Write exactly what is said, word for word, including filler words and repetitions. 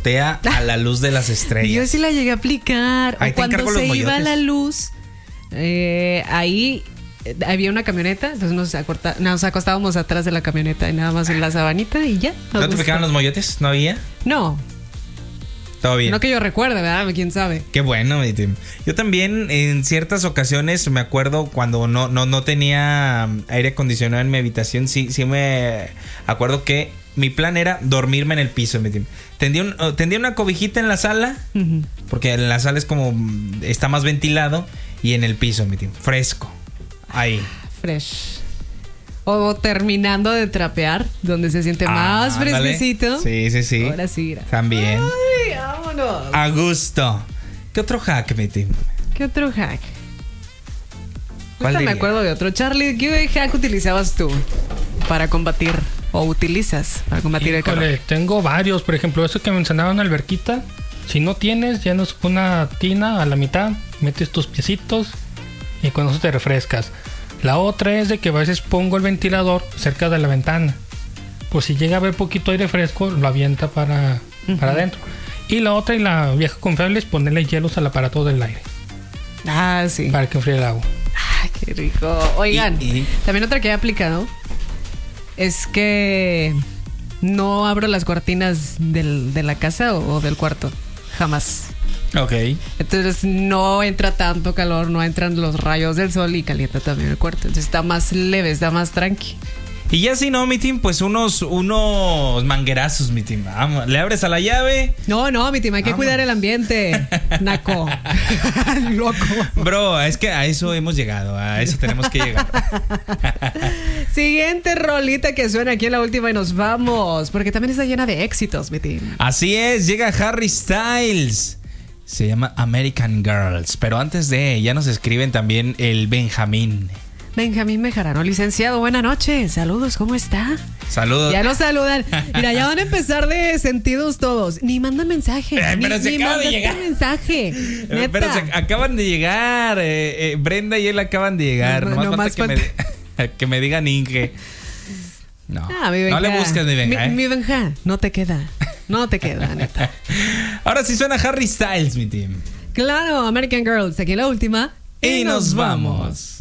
azotea a la luz de las estrellas. Yo sí la llegué a aplicar. Ahí o te cuando encargo se los iba moyotes. la luz, eh, ahí eh, había una camioneta, entonces nos, acorta, nos acostábamos atrás de la camioneta y nada más en la sabanita y ya. ¿No te picaban los moyotes? ¿No había? No, Todo bien. no que yo recuerde, ¿verdad? ¿Quién sabe? Qué bueno, mi Tim. Yo también en ciertas ocasiones me acuerdo cuando no, no, no tenía aire acondicionado en mi habitación, sí, sí me acuerdo que mi plan era dormirme en el piso, mi Tim. Tendía, un, tendía una cobijita en la sala, Uh-huh. porque en la sala es como, está más ventilado, y en el piso, mi Tim, fresco. Ahí. Fresh. O terminando de trapear, donde se siente más Ah, ándale. fresquecito. Sí, sí, sí. Ahora sí, mira. También. Ay, vámonos. A gusto. ¿Qué otro hack, mi Tim? ¿Qué otro hack? ¿Cuál Ahorita me diría? acuerdo de otro. Charlie, ¿qué hack utilizabas tú para combatir o utilizas para combatir el calor? Híjole, tengo varios. Por ejemplo, eso que mencionaban alberquita. Si no tienes, llenas una tina a la mitad, metes tus piecitos y con eso te refrescas. La otra es de que a veces pongo el ventilador cerca de la ventana. Pues si llega a haber poquito aire fresco, lo avienta para, Uh-huh. para adentro. Y la otra y la vieja confiable es ponerle hielos al aparato del aire Ah, sí. para que enfríe el agua. Ay, qué rico. Oigan, Y- y- también otra que he aplicado es que no abro las cortinas del, de la casa o, o del cuarto. Jamás. Ok. Entonces no entra tanto calor, no entran los rayos del sol y calienta también el cuarto. Entonces está más leve, está más tranqui. Y ya si no, mi Tim, pues unos, unos manguerazos, mi Tim. Vamos, le abres a la llave. No, no, mi team, hay que Vamos. cuidar el ambiente. Naco. Loco. Bro, es que a eso hemos llegado, a eso tenemos que llegar. Siguiente rolita que suena aquí en la última y nos vamos. Porque también está llena de éxitos, mi team. Así es, llega Harry Styles. Se llama American Girls. Pero antes de, ya nos escriben también el Benjamín. Benjamín Mejarano, licenciado, buena noche. Saludos, ¿cómo está? Saludos. Ya nos saludan. Mira, ya van a empezar de sentidos todos. Ni mandan mensaje. Eh, ni, pero se ni acaba de mandaste llegar. mensaje. Eh, Neta. Pero se acaban de llegar. eh, eh, Brenda y él acaban de llegar. No, Nomás no falta más que, me, que me digan Inge. No, Ah, mi Benja. no le busques mi Benja. Mi, ¿eh? mi Benja, no te queda. No te queda, neta. Ahora sí suena Harry Styles, mi team. Claro, American Girls, aquí la última. Y nos vamos.